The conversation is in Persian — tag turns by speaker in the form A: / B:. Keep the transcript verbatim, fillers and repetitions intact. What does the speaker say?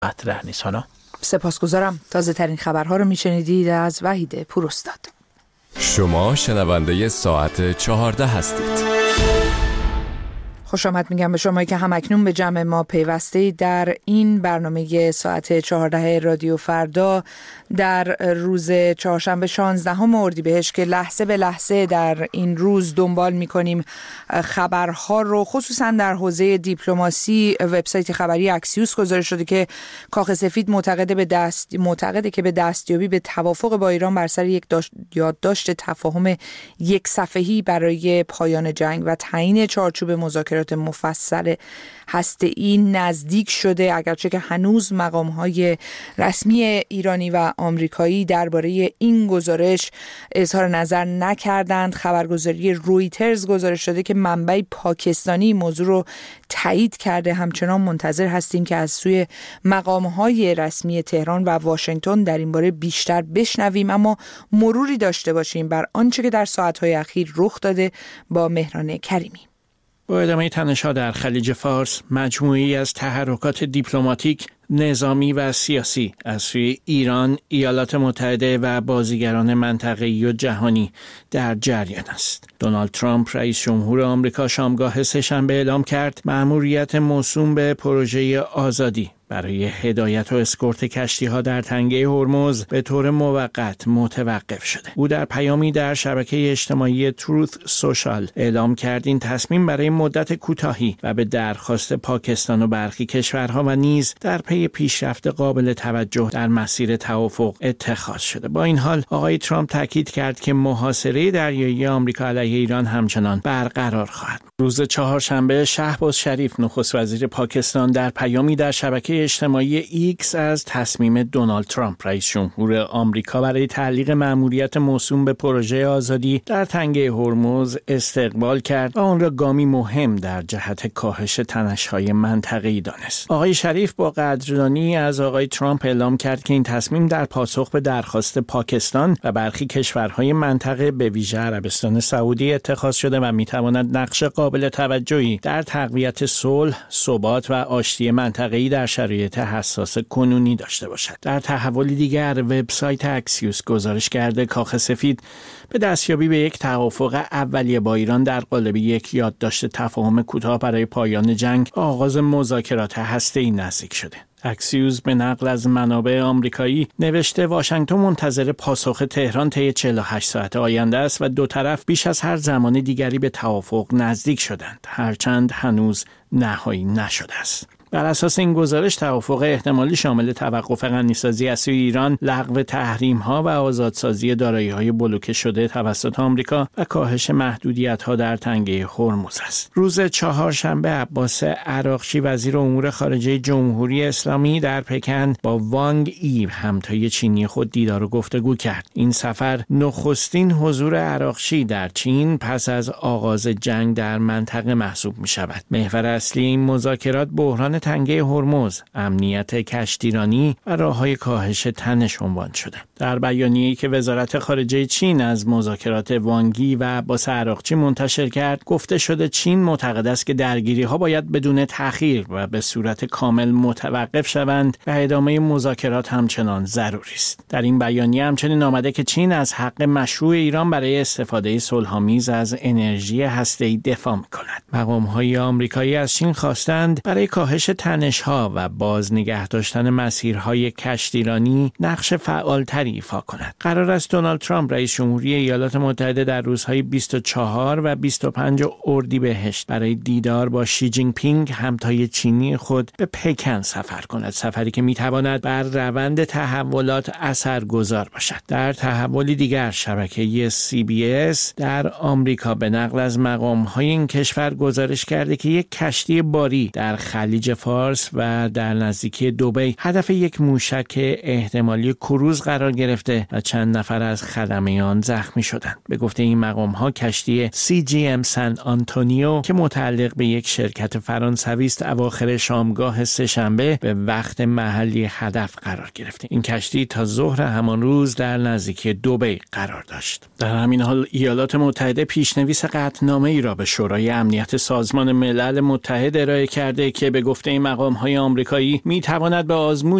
A: مطرح نیست. حالا
B: سپاسگزارم. تازه ترین خبرها رو میشنیدید از وحید پوراستاد.
C: شما شنونده ساعت چهارده هستید.
B: خوش آمد میگم به شمایی که همکنون به جمع ما پیوسته‌اید در این برنامه ساعت چهارده رادیو فردا در روز چهارشنبه شانزدهم اردیبهشت که لحظه به لحظه در این روز دنبال میکنیم خبرها رو، خصوصا در حوزه دیپلماسی. وبسایت خبری اکسیوس گزارش شده که کاخ سفید معتقده به دست معتقده که به دستیابی به توافق با ایران بر سر یک یادداشت تفاهم یک صفحه‌ای برای پایان جنگ و تعیین چارچوب مذاکرات مفصل هسته‌ای نزدیک شده، اگرچه که هنوز مقام‌های رسمی ایرانی و آمریکایی درباره این گزارش اظهار نظر نکردند. خبرگزاری رویترز گزارش شده که منبع پاکستانی موضوع رو تایید کرده. همچنان منتظر هستیم که از سوی مقام‌های رسمی تهران و واشنگتن در این باره بیشتر بشنویم، اما مروری داشته باشیم بر آنچه که در ساعت‌های اخیر رخ داده با مهران کریمی.
A: با ادامه تنش‌ها در خلیج فارس، مجموعه‌ای از تحرکات دیپلماتیک، نظامی و سیاسی از سوی ایران، ایالات متحده و بازیگران منطقه‌ای و جهانی در جریان است. دونالد ترامپ رئیس جمهور آمریکا شامگاه سه‌شنبه اعلام کرد مأموریت موسوم به پروژه آزادی برای هدایت و اسکورت کشتی‌ها در تنگه هرمز به طور موقت متوقف شده. او در پیامی در شبکه اجتماعی تروث سوشال اعلام کرد این تصمیم برای مدت کوتاهی و به درخواست پاکستان و برخی کشورها و نیز در پی پیشرفت قابل توجه در مسیر توافق اتخاذ شده. با این حال آقای ترامپ تاکید کرد که محاصره دریایی آمریکا علیه ایران همچنان برقرار خواهد. روز چهارشنبه شهباز شریف نخست وزیر پاکستان در پیامی در شبکه اجتماعی ایکس از تصمیم دونالد ترامپ رئیس جمهور آمریکا برای تعلیق مأموریت موسوم به پروژه آزادی در تنگه هرمز استقبال کرد و آن را گامی مهم در جهت کاهش تنش‌های منطقه‌ای دانست. آقای شریف با قدردانی از آقای ترامپ اعلام کرد که این تصمیم در پاسخ به درخواست پاکستان و برخی کشورهای منطقه به ویژه عربستان سعودی اتخاذ شده و می‌تواند نقش قابل توجهی در تقویت صلح، ثبات و آشتی منطقه‌ای در شرایط حساس کنونی داشته باشد. در تحولی دیگر، وبسایت اکسیوس گزارش کرده کاخ سفید به دستیابی به یک توافق اولیه با ایران در قالب یک یادداشت تفاهم کوتاه برای پایان جنگ و آغاز مذاکرات هسته‌ای نزدیک شده. اکسیوس به نقل از منابع آمریکایی نوشته واشنگتن منتظر پاسخ تهران طی چهل و هشت ساعت آینده است و دو طرف بیش از هر زمان دیگری به توافق نزدیک شدند، هرچند هنوز نهایی نشده است. بر اساس این گزارش توافق احتمالی شامل توقف غنیسازی از سوی ایران، لغو تحریم‌ها و آزادسازی دارایی‌های بلوکه شده توسط آمریکا و کاهش محدودیت‌ها در تنگه هرمز است. روز چهارشنبه عباس عراقچی وزیر امور خارجه جمهوری اسلامی در پکن با وانگ ای همتای چینی خود دیدار و گفتگو کرد. این سفر نخستین حضور عراقچی در چین پس از آغاز جنگ در منطقه محسوب می‌شود. محور اصلی این مذاکرات بحران تنگه هرمز، امنیت کشتیرانی و راه‌های کاهش تنش عنوان شده. در بیانیه‌ای که وزارت خارجه چین از مذاکرات وانگی و عباس عراقچی منتشر کرد، گفته شده چین معتقد است که درگیری‌ها باید بدون تأخیر و به صورت کامل متوقف شوند و ادامه مذاکرات همچنان ضروری است. در این بیانیه همچنین آمده که چین از حق مشروع ایران برای استفاده صلح‌آمیز از انرژی هسته‌ای دفاع می‌کند. مقام‌های آمریکایی از چین خواستند برای کاهش تنش‌ها و باز نگه داشتن مسیرهای کشتیرانی نقش فعالتری ایفا کند. قرار است دونالد ترامپ رئیس جمهوری ایالات متحده در روزهای بیست و چهار و بیست و پنج اردیبهشت برای دیدار با شی جین پینگ همتای چینی خود به پکن سفر کند، سفری که میتواند بر روند تحولات اثرگذار باشد. در تحولی دیگر، شبکه سی بی اس در آمریکا به نقل از مقام‌های این کشور گزارش کرده که یک کشتی باری در خلیج فارس و در نزدیکی دبی هدف یک موشک احتمالی کروز قرار گرفته و چند نفر از خدمه آن زخمی شدند. به گفته این مقام‌ها کشتی سی جی ام سن آنتونیو که متعلق به یک شرکت فرانسوی است اواخر شامگاه سه‌شنبه به وقت محلی هدف قرار گرفته. این کشتی تا ظهر همان روز در نزدیکی دبی قرار داشت. در همین حال ایالات متحده پیشنویس قطعنامه‌ای را به شورای امنیت سازمان ملل متحد ارائه کرده که به گفته عرصه مقام‌های آمریکایی می‌تواند به آزمون